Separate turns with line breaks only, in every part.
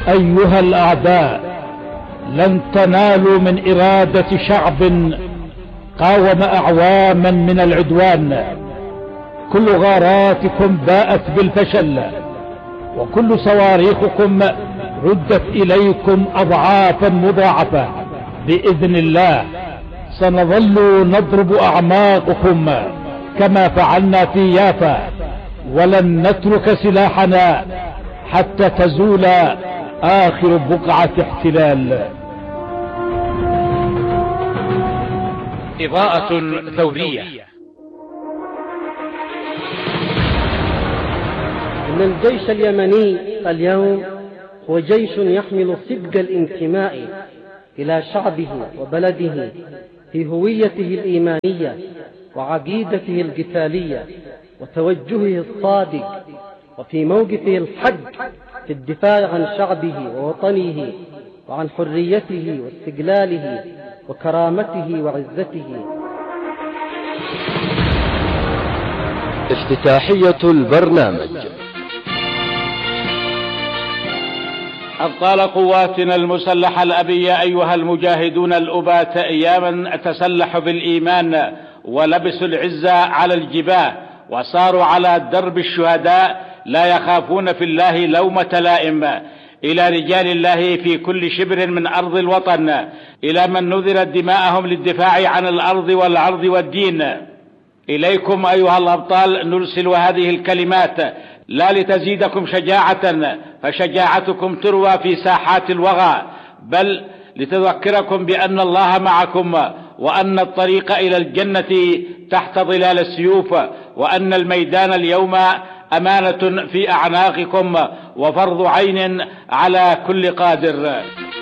أيها الأعداء، لن تنالوا من إرادة شعب قاوم أعواما من العدوان. كل غاراتكم باءت بالفشل، وكل صواريخكم ردت إليكم أضعافا مضاعفة. بإذن الله سنظل نضرب أعماقكم كما فعلنا في يافا، ولن نترك سلاحنا حتى تزول آخر بقعة احتلال.
إضاءة ثورية.
إن الجيش اليمني اليوم هو جيش يحمل صبغ الانتماء إلى شعبه وبلده في هويته الإيمانية وعقيدته القتالية وتوجهه الصادق، وفي موقفه الحق في الدفاع عن شعبه ووطنه وعن حريته واستقلاله وكرامته وعزته.
افتتاحية البرنامج.
أبطال قواتنا المسلحة الأبية، أيها المجاهدون الأبات، أياما تسلحوا بالإيمان ولبسوا العزة على الجباه وصاروا على درب الشهداء لا يخافون في الله لومة لائم. إلى رجال الله في كل شبر من أرض الوطن، إلى من نذرت دماءهم للدفاع عن الأرض والعرض والدين، إليكم أيها الأبطال نرسل هذه الكلمات لا لتزيدكم شجاعة، فشجاعتكم تروى في ساحات الوغى، بل لتذكركم بأن الله معكم، وأن الطريق إلى الجنة تحت ظلال السيوف، وأن الميدان اليوم أمانة في أعناقكم وفرض عين على كل قادر.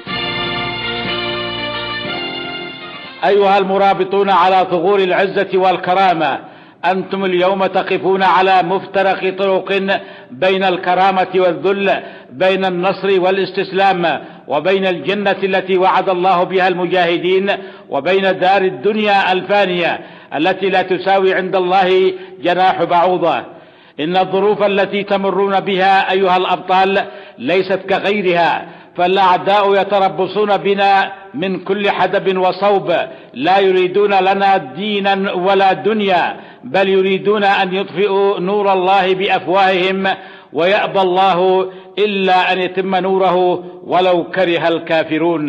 أيها المرابطون على ثغور العزة والكرامة، أنتم اليوم تقفون على مفترق طرق بين الكرامة والذل، بين النصر والاستسلام، وبين الجنة التي وعد الله بها المجاهدين، وبين دار الدنيا الفانية التي لا تساوي عند الله جناح بعوضة. إن الظروف التي تمرون بها أيها الأبطال ليست كغيرها، فالأعداء يتربصون بنا من كل حدب وصوب، لا يريدون لنا دينا ولا دنيا، بل يريدون أن يطفئوا نور الله بأفواههم، ويأبى الله إلا أن يتم نوره ولو كره الكافرون.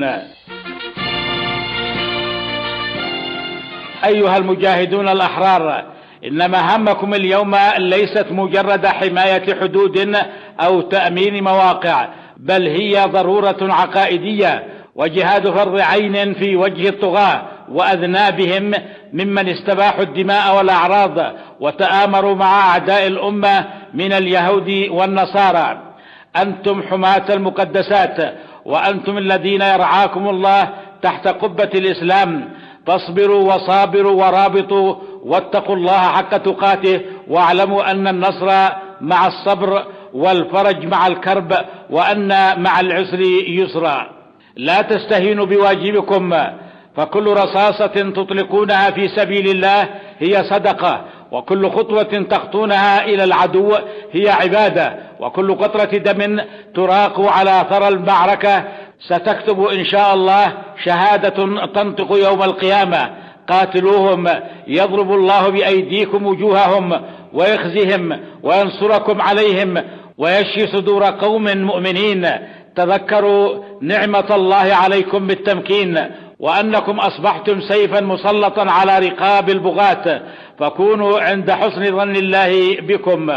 أيها المجاهدون الأحرار، إن مهامكم اليوم ليست مجرد حماية حدود أو تأمين مواقع، بل هي ضرورة عقائدية وجهاد فرض عين في وجه الطغاة وأذنابهم ممن استباحوا الدماء والأعراض وتآمروا مع أعداء الأمة من اليهود والنصارى. أنتم حماة المقدسات، وأنتم الذين يرعاكم الله تحت قبة الإسلام. فاصبروا وصابروا ورابطوا واتقوا الله حق تقاته، واعلموا أن النصر مع الصبر والفرج مع الكرب، وأن مع العسر يسرا. لا تستهينوا بواجبكم، فكل رصاصة تطلقونها في سبيل الله هي صدقة، وكل خطوة تخطونها إلى العدو هي عبادة، وكل قطرة دم تراق على ثرى المعركة ستكتب إن شاء الله شهادة تنطق يوم القيامة. قاتلوهم يضرب الله بأيديكم وجوههم ويخزهم وينصركم عليهم ويشفي صدور قوم مؤمنين. تذكروا نعمة الله عليكم بالتمكين، وأنكم أصبحتم سيفا مسلطا على رقاب البغاة، فكونوا عند حسن ظن الله بكم.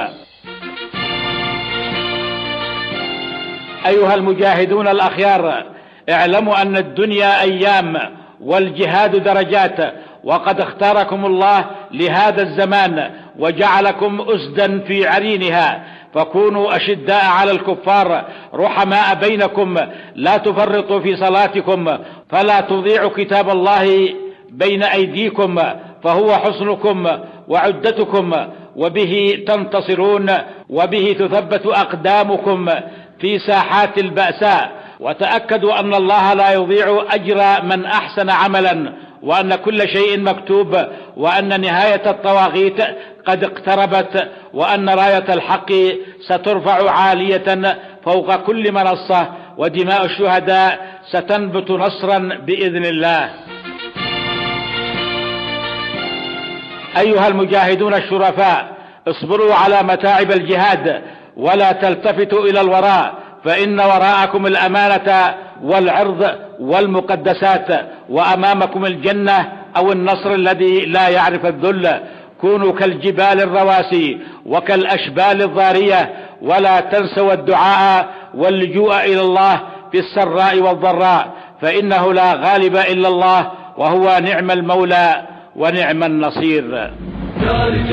أيها المجاهدون الأخيار، اعلموا أن الدنيا أيام والجهاد درجات، وقد اختاركم الله لهذا الزمان وجعلكم أسدا في عرينها، فكونوا أشداء على الكفار رحماء بينكم، لا تفرطوا في صلاتكم، فلا تضيعوا كتاب الله بين أيديكم، فهو حصنكم وعدتكم، وبه تنتصرون، وبه تثبت أقدامكم في ساحات البأساء. وتأكدوا أن الله لا يضيع أجر من أحسن عملا، وأن كل شيء مكتوب، وأن نهاية الطواغيت قد اقتربت، وأن راية الحق سترفع عالية فوق كل منصة، ودماء الشهداء ستنبت نصرا بإذن الله. أيها المجاهدون الشرفاء، اصبروا على متاعب الجهاد ولا تلتفتوا إلى الوراء، فإن وراءكم الأمانة والعرض والمقدسات، وأمامكم الجنة أو النصر الذي لا يعرف الذل. كونوا كالجبال الرواسي وكالأشبال الضارية، ولا تنسوا الدعاء واللجوء إلى الله في السراء والضراء، فإنه لا غالب إلا الله، وهو نعم المولى ونعم النصير.